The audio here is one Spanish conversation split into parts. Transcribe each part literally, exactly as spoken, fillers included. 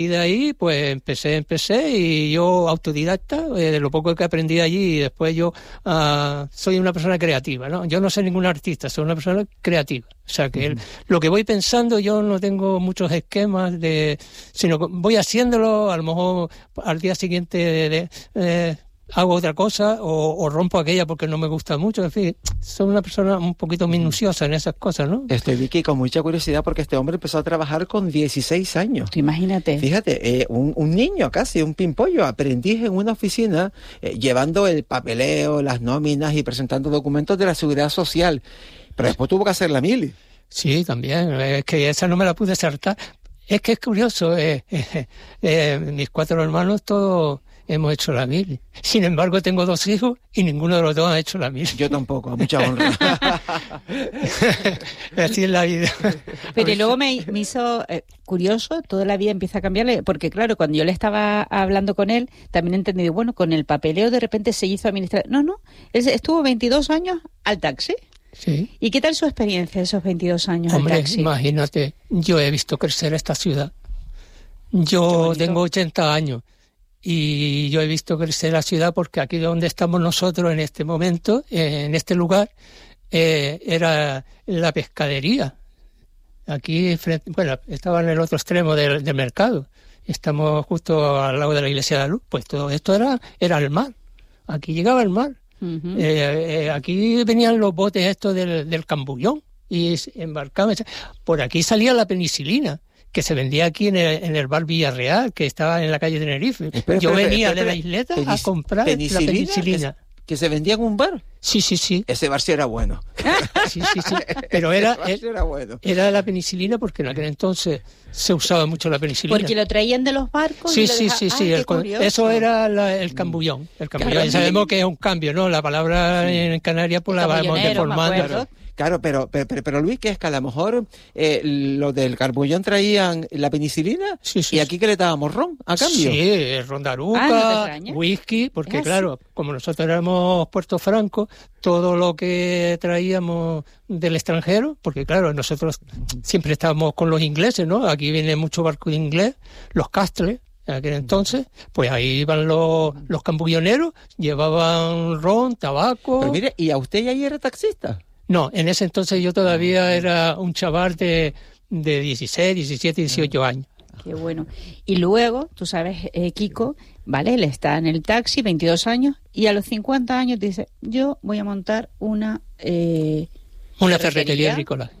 Y de ahí, pues empecé, empecé y yo autodidacta, eh, de lo poco que aprendí allí, y después yo uh, soy una persona creativa, ¿no? Yo no soy ningún artista, soy una persona creativa. O sea, que uh-huh. el, lo que voy pensando, yo no tengo muchos esquemas, de, sino que voy haciéndolo, a lo mejor al día siguiente de, de, eh, hago otra cosa o, o rompo aquella porque no me gusta mucho. En fin, soy una persona un poquito minuciosa en esas cosas, ¿no? Estoy, Vicky, con mucha curiosidad porque este hombre empezó a trabajar con dieciséis años. Imagínate. Fíjate, eh, un, un niño casi, un pimpollo, aprendiz en una oficina, eh, llevando el papeleo, las nóminas y presentando documentos de la Seguridad Social. Pero después tuvo que hacer la mili. Sí, también. Es que esa no me la pude saltar. Es que es curioso. Eh, eh, eh, mis cuatro hermanos todos hemos hecho la mili. Sin embargo, tengo dos hijos y ninguno de los dos ha hecho la mili. Yo tampoco, a mucha honra. Así es la vida. Pero luego me, me hizo eh, curioso, toda la vida empieza a cambiarle, porque claro, cuando yo le estaba hablando con él, también he entendido, bueno, con el papeleo de repente se hizo administrador. No, no, él estuvo veintidós años al taxi. Sí. ¿Y qué tal su experiencia esos veintidós años Hombre, al taxi? Imagínate, yo he visto crecer esta ciudad. Yo tengo ochenta años. Y yo he visto crecer la ciudad porque aquí donde estamos nosotros en este momento, eh, en este lugar, eh, era la pescadería. Aquí, frente, bueno, estaba en el otro extremo del, del mercado. Estamos justo al lado de la Iglesia de la Luz. Pues todo esto era, era el mar. Aquí llegaba el mar. Uh-huh. Eh, eh, aquí venían los botes estos del, del Cambullón y embarcaban. Por aquí salía la penicilina, que se vendía aquí en el, en el bar Villarreal, que estaba en la calle Tenerife. Espera, Yo espera, venía espera, espera, de la isleta penic- a comprar penicilina, la penicilina. Es, ¿Que se vendía en un bar? Sí, sí, sí. Ese bar sí era bueno. Sí, sí, sí. Pero era, sí era, bueno. era la penicilina porque en aquel entonces se usaba mucho la penicilina. Porque lo traían de los barcos. Sí, y sí, deja... sí, sí. Ay, el, eso era la, el cambullón. El cambullón. Claro, sabemos que es un cambio, ¿no? La palabra sí. en Canarias pues la vamos deformando. Claro, pero, pero, pero Luis, que es que a lo mejor eh, lo del Cambullón traían la penicilina sí, sí, y aquí que le dábamos ron a cambio. Sí, ron de aruca, ah, ¿no whisky, porque ¿Es claro, así? Como nosotros éramos Puerto Franco, todo lo que traíamos del extranjero, porque claro, nosotros siempre estábamos con los ingleses, ¿no? Aquí viene mucho barco de inglés, los Castles. En aquel entonces, pues ahí iban los, los cambulloneros, llevaban ron, tabaco. Pero mire, ¿y a usted ya era taxista? No, en ese entonces yo todavía era un chaval de, de dieciséis, diecisiete, dieciocho años. Qué bueno. Y luego, tú sabes, eh, Kiko, ¿vale? Él está en el taxi, veintidós años, y a los cincuenta años dice, yo voy a montar una... Eh, una ferretería agrícola.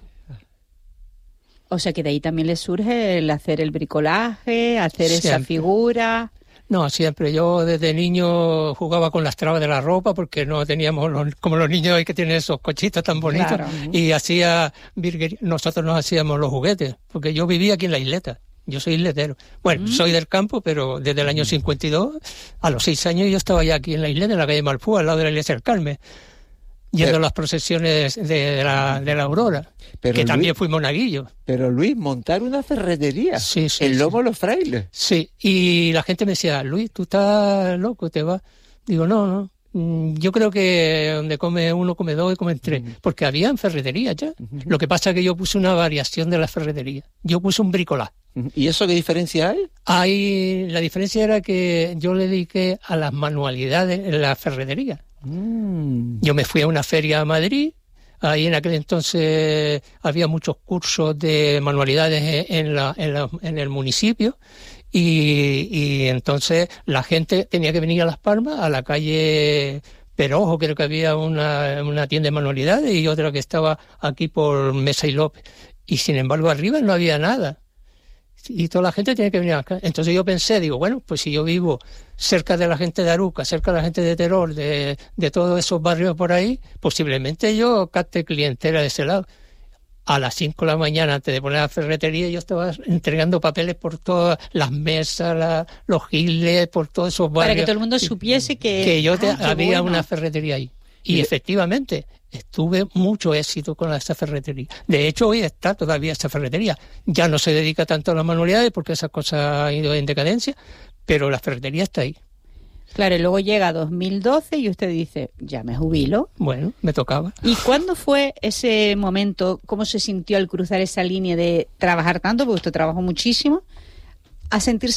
O sea que de ahí también le surge el hacer el bricolaje, hacer siempre. Esa figura... No, siempre. Yo desde niño jugaba con las trabas de la ropa porque no teníamos, los, como los niños hay que tienen esos cochitos tan bonitos. Claro. Y hacía virguería. Nosotros nos hacíamos los juguetes, porque yo vivía aquí en la isleta. Yo soy isletero. Bueno, mm. soy del campo, pero desde el año cincuenta y dos, a los seis años yo estaba ya aquí en la isleta, en la calle Malpú, al lado de la iglesia del Carmen, yendo pero, a las procesiones de, de, la, de la Aurora, pero que Luis, también fui monaguillo. Pero Luis, montar una ferretería, sí, sí, el lomo sí. Los Frailes. Sí, y la gente me decía, Luis, tú estás loco, te vas. Digo, no, no, yo creo que donde come uno, come dos y come tres, uh-huh. porque había ferreterías ya. Uh-huh. Lo que pasa es que yo puse una variación de la ferretería. Yo puse un bricolage. Uh-huh. ¿Y eso qué diferencia hay? Hay, la diferencia era que yo le dediqué a las manualidades en la ferretería. Mm. Yo me fui a una feria a Madrid, ahí en aquel entonces había muchos cursos de manualidades en, la, en, la, en el municipio y, y entonces la gente tenía que venir a Las Palmas, a la calle Perojo, creo que había una, una tienda de manualidades y otra que estaba aquí por Mesa y López, y sin embargo arriba no había nada. Y toda la gente tiene que venir acá. Entonces yo pensé, digo, bueno, pues si yo vivo cerca de la gente de Aruca, cerca de la gente de Teror, de, de todos esos barrios por ahí, posiblemente yo capte clientela de ese lado. A las cinco de la mañana, antes de poner la ferretería, yo estaba entregando papeles por todas las mesas, la, los giles, por todos esos barrios. Para que todo el mundo supiese que... Que yo te, ah, había bueno. una ferretería ahí. Y, y efectivamente... Tuve mucho éxito con esa ferretería. De hecho, hoy está todavía esa ferretería. Ya no se dedica tanto a las manualidades porque esas cosas han ido en decadencia, pero la ferretería está ahí. Claro, y luego llega dos mil doce y usted dice, ya me jubilo. Bueno, me tocaba. ¿Y cuándo fue ese momento? ¿Cómo se sintió al cruzar esa línea de trabajar tanto? Porque usted trabajó muchísimo. A sentirse